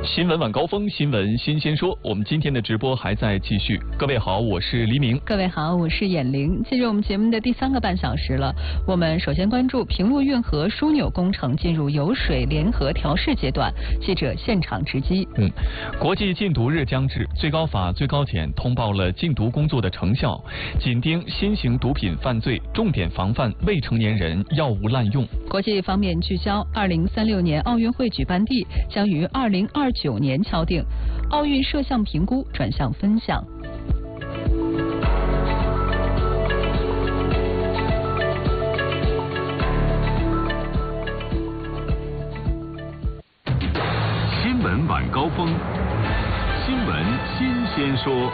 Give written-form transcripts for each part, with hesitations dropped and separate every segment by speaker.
Speaker 1: 新闻晚高峰，新闻新鲜说。我们今天的直播还在继续。各位好，我是黎明。
Speaker 2: 各位好，我是眼玲。进入我们节目的第3个半小时了。我们首先关注平陆运河枢纽工程进入油水联合调试阶段，记者现场直击。
Speaker 1: 国际禁毒日将至，最高法、最高检通报了禁毒工作的成效，紧盯新型毒品犯罪，重点防范未成年人药物滥用。
Speaker 2: 国际方面聚焦，2036年奥运会举办地将于2029年敲定，奥运摄像评估转向分项。
Speaker 3: 新闻晚高峰，新闻新鲜说。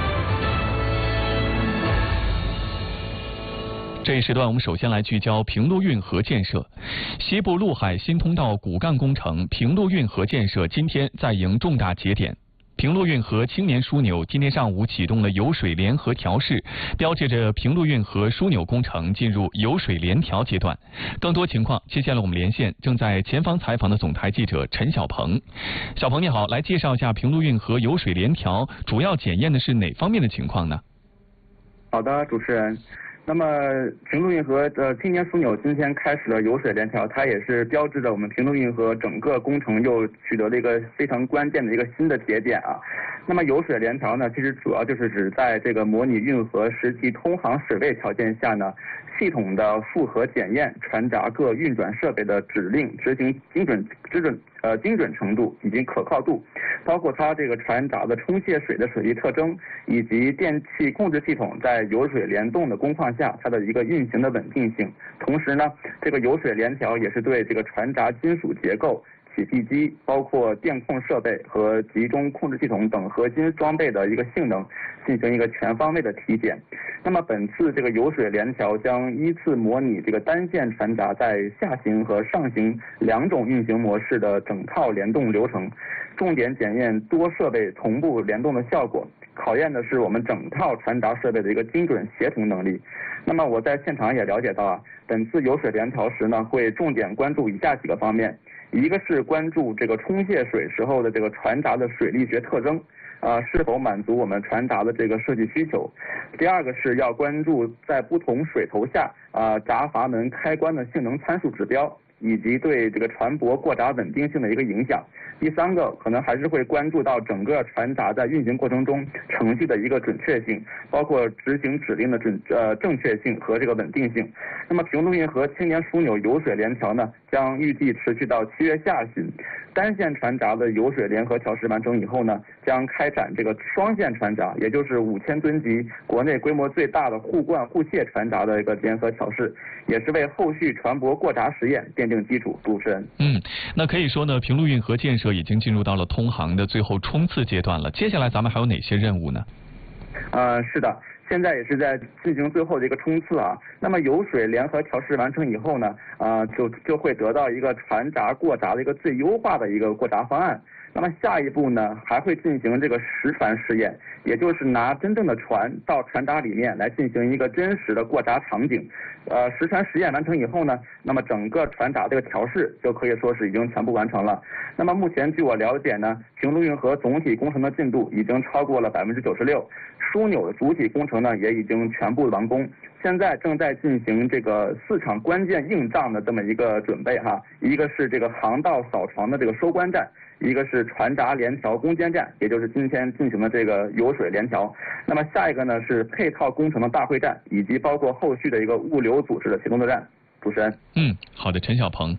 Speaker 1: 这一时段，我们首先来聚焦平陆运河建设。西部陆海新通道骨干工程平陆运河建设今天在迎重大节点。平陆运河青年枢纽今天上午启动了油水联合调试，标志着平陆运河枢纽工程进入油水联调阶段。更多情况，接下来我们连线正在前方采访的总台记者陈小鹏。小鹏你好，来介绍一下平陆运河油水联调主要检验的是哪方面的情况呢？
Speaker 4: 好的，主持人。那么平陆运河青年枢纽今天开始了油水联调，它也是标志着我们平陆运河整个工程又取得了一个非常关键的一个新的节点啊。那么油水联调呢，其实主要就是指在这个模拟运河实际通航水位条件下呢，系统的复核检验船闸各运转设备的指令执行精准程度以及可靠度，包括它这个船闸的冲卸水的水力特征，以及电气控制系统在油水联动的工况下它的一个运行的稳定性。同时呢，这个油水联调也是对这个船闸金属结构、起闭机，包括电控设备和集中控制系统等核心装备的一个性能进行一个全方位的体检。那么本次这个油水联调将依次模拟这个单线船闸在下行和上行2种运行模式的整套联动流程，重点检验多设备同步联动的效果，考验的是我们整套船闸设备的一个精准协同能力。那么我在现场也了解到啊，本次油水联调时呢，会重点关注以下几个方面。一个是关注这个冲卸水时候的这个船闸的水力学特征，是否满足我们船闸的这个设计需求。第二个是要关注在不同水头下闸阀门开关的性能参数指标，以及对这个船舶过闸稳定性的一个影响。第三个可能还是会关注到整个船闸在运行过程中程序的一个准确性，包括执行指令的正确性和这个稳定性。那么平陆运河青年枢纽油水联调呢，将预计持续到7月下旬。单线船闸的油水联合调试完成以后呢，将开展这个双线船闸，也就是5000吨级国内规模最大的互灌互卸船闸的一个联合调试，也是为后续船舶过闸实验奠定基础。主持人，
Speaker 1: 那可以说呢，平陆运河建设已经进入到了通航的最后冲刺阶段了。接下来咱们还有哪些任务呢？
Speaker 4: 是的。现在也是在进行最后的一个冲刺啊。那么油水联合调试完成以后呢，就会得到一个船闸过闸的一个最优化的一个过闸方案。那么下一步呢，还会进行这个实船试验，也就是拿真正的船到船闸里面来进行一个真实的过闸场景。实船实验完成以后呢，那么整个船闸这个调试就可以说是已经全部完成了。那么目前据我了解呢，平陆运河总体工程的进度已经超过了96%，枢纽的主体工程呢也已经全部完工。现在正在进行这个4场关键硬仗的这么一个准备哈，一个是这个航道扫床的这个收官站，一个是船闸联调攻坚战，也就是今天进行的这个油水联调。那么下一个呢是配套工程的大会战，以及包括后续的一个物流组织的协同作战。主持人，
Speaker 1: 好的，陈小鹏。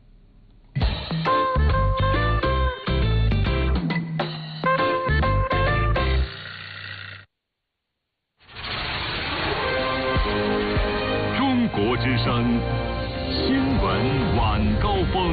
Speaker 3: 中国之声新闻晚高峰。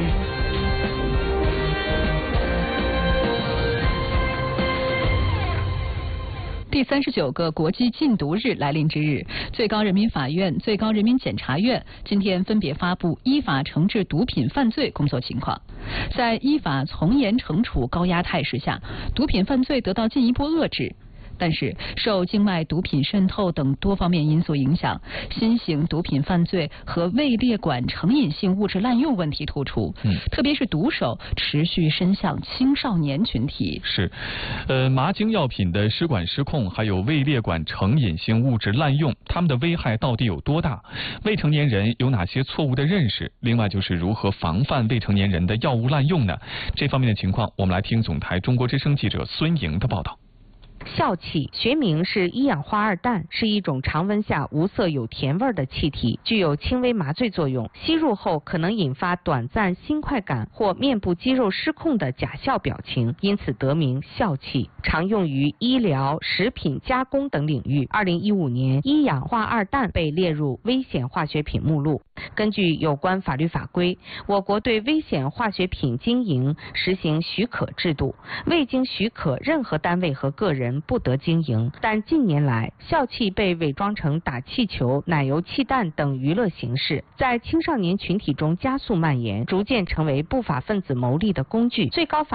Speaker 2: 第39个国际禁毒日来临之日，最高人民法院、最高人民检察院今天分别发布依法惩治毒品犯罪工作情况。在依法从严惩处高压态势下，毒品犯罪得到进一步遏制。 但是受境外毒品渗透等多方面因素影响，新型毒品犯罪和位列管成瘾性物质滥用问题突出，特别是毒手持续伸向青少年群体。
Speaker 1: 是，麻精药品的失管失控，还有位列管成瘾性物质滥用，它们的危害到底有多大？未成年人有哪些错误的认识？另外就是如何防范未成年人的药物滥用呢？这方面的情况，我们来听总台中国之声记者孙莹的报道。
Speaker 5: 笑气学名是一氧化二氮，是一种常温下无色有甜味的气体，具有轻微麻醉作用，吸入后可能引发短暂心快感或面部肌肉失控的假笑表情，因此得名笑气，常用于医疗、食品加工等领域。2015年，一氧化二氮被列入危险化学品目录。根据有关法律法规，我国对危险化学品经营实行许可制度，未经许可，任何单位和个人不得经营。但近年来，笑气被伪装成打气球、奶油气弹等娱乐形式，在青少年群体中加速蔓延，逐渐成为不法分子牟利的工具。最高法